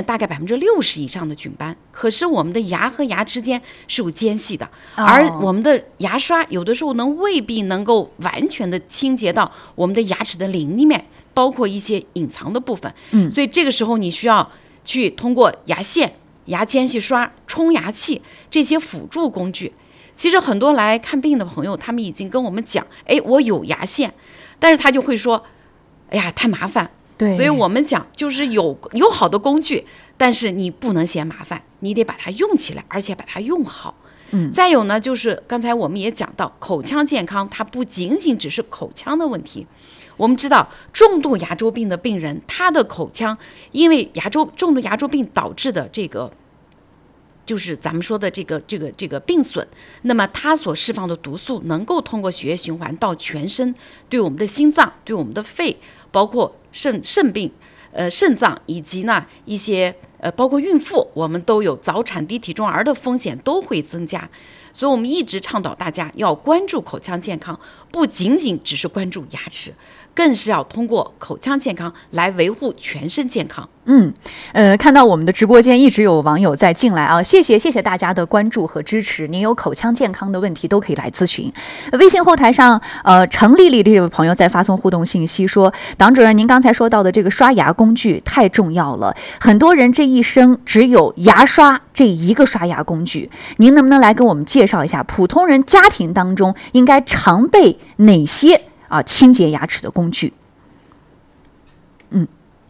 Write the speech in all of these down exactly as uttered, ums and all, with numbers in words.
大概百分之六十以上的菌斑，可是我们的牙和牙之间是有间隙的，而我们的牙刷有的时候能未必能够完全的清洁到我们的牙齿的邻里面，包括一些隐藏的部分。嗯，所以这个时候你需要去通过牙线、牙间隙刷、冲牙器这些辅助工具。其实很多来看病的朋友，他们已经跟我们讲，哎，我有牙线，但是他就会说，哎呀，太麻烦。对，所以我们讲就是有有好的工具，但是你不能嫌麻烦，你得把它用起来，而且把它用好。嗯，再有呢，就是刚才我们也讲到，口腔健康它不仅仅只是口腔的问题。我们知道，重度牙周病的病人，他的口腔因为牙周重度牙周病导致的这个，就是咱们说的这个这个这个病损，那么它所释放的毒素能够通过血液循环到全身，对我们的心脏、对我们的肺，包括肾肾病、呃肾脏以及呢一些呃包括孕妇，我们都有早产低体重儿的风险都会增加。所以我们一直倡导大家要关注口腔健康，不仅仅只是关注牙齿，更是要通过口腔健康来维护全身健康。 嗯，呃，看到我们的直播间一直有网友在进来啊，谢谢谢谢大家的关注和支持。您有口腔健康的问题都可以来咨询。微信后台上，呃，程丽丽这位朋友在发送互动信息说，党主任，您刚才说到的这个刷牙工具太重要了，很多人这一生只有牙刷这一个刷牙工具，您能不能来跟我们介绍一下，普通人家庭当中应该常备哪些啊清洁牙齿的工具？嗯。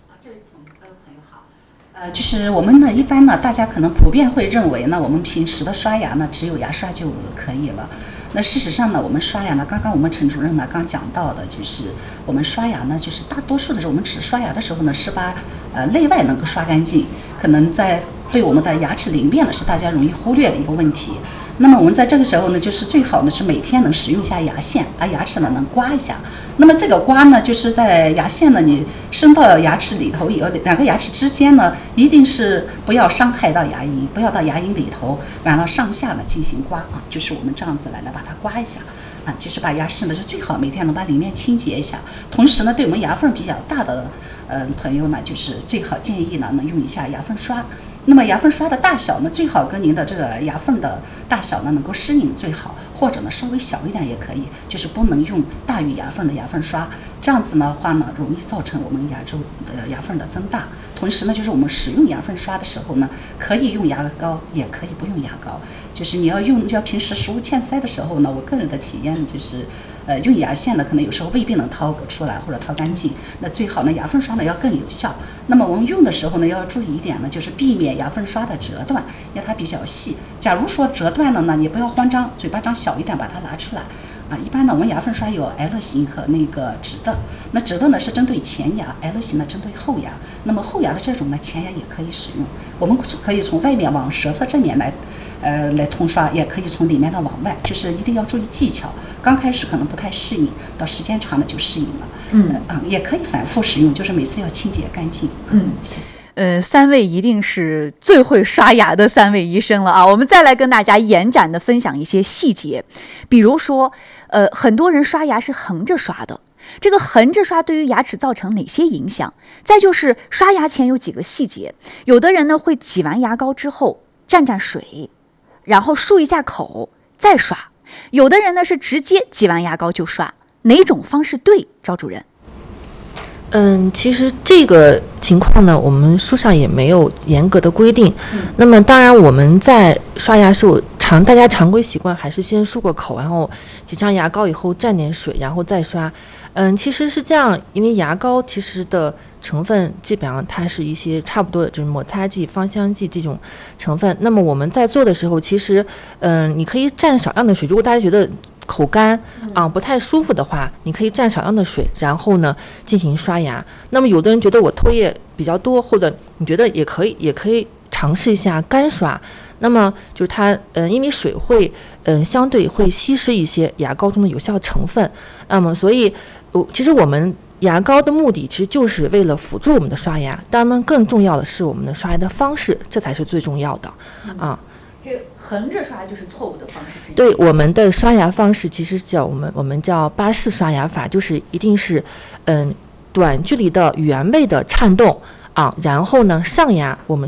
呃，就是我们呢，一般呢，大家可能普遍会认为呢，我们平时的刷牙呢，只有牙刷就可以了。那事实上呢，我们刷牙呢，刚刚我们陈主任呢刚讲到的，就是我们刷牙呢，就是大多数的时候，我们只刷牙的时候呢，是把呃内外能够刷干净，可能在对我们的牙齿邻面呢，是大家容易忽略的一个问题。那么我们在这个时候呢，就是最好呢是每天能使用一下牙线，把牙齿呢能刮一下。那么这个刮呢，就是在牙线呢你伸到牙齿里头以后，两个牙齿之间呢，一定是不要伤害到牙龈，不要到牙龈里头，完了上下呢进行刮啊，就是我们这样子来呢把它刮一下啊，就是把牙齿呢是最好每天能把里面清洁一下。同时呢，对我们牙缝比较大的呃朋友呢，就是最好建议呢能用一下牙缝刷。那么牙缝刷的大小呢，最好跟您的这个牙缝的大小呢能够适应最好，或者呢稍微小一点也可以，就是不能用大于牙缝的牙缝刷，这样子的话呢，容易造成我们牙周的牙缝的增大。同时呢，就是我们使用牙缝刷的时候呢，可以用牙膏，也可以不用牙膏。就是你要用，要平时食物嵌塞的时候呢，我个人的体验就是，呃，用牙线呢，可能有时候未必能掏出来或者掏干净。那最好呢，牙缝刷呢要更有效。那么我们用的时候呢，要注意一点呢，就是避免牙缝刷的折断，因为它比较细。假如说折断了呢，你不要慌张，嘴巴张小一点，把它拿出来。啊，一般呢，我们牙缝刷有 L 型和那个直的。那直的呢是针对前牙 ，L 型呢针对后牙。那么后牙的这种呢，前牙也可以使用。我们可以从外面往舌侧正面来，呃，来通刷，也可以从里面的往外，就是一定要注意技巧。刚开始可能不太适应，到时间长了就适应了。嗯啊，也可以反复使用，就是每次要清洁干净。嗯，谢谢。 呃，三位一定是最会刷牙的三位医生了啊！我们再来跟大家延展的分享一些细节，比如说，呃，很多人刷牙是横着刷的，这个横着刷对于牙齿造成哪些影响？再就是刷牙前有几个细节，有的人呢会挤完牙膏之后蘸蘸水，然后漱一下口再刷，有的人呢是直接挤完牙膏就刷，哪种方式对？赵主任？ 嗯，其实这个情况呢，我们书上也没有严格的规定。嗯、那么，当然我们在刷牙时候，常大家常规习惯还是先漱个口，然后挤上牙膏以后蘸点水，然后再刷。嗯，其实是这样，因为牙膏其实的成分基本上它是一些差不多的，就是摩擦剂、芳香剂这种成分。那么我们在做的时候，其实嗯，你可以蘸少量的水，如果大家觉得口干啊不太舒服的话，你可以蘸少量的水，然后呢进行刷牙。那么有的人觉得我唾液比较多，或者你觉得也可以，也可以尝试一下干刷。那么就是它，嗯、呃，因为水会，嗯、呃，相对会稀释一些牙膏中的有效成分。那么所以，我其实我们牙膏的目的其实就是为了辅助我们的刷牙，当然更重要的是我们的刷牙的方式，这才是最重要的啊。 这横着刷就是错误的方式之一。 对，我们的刷牙方式其实叫我们我们叫巴氏刷牙法，就是一定是嗯短距离的原位的颤动啊，然后呢上牙我们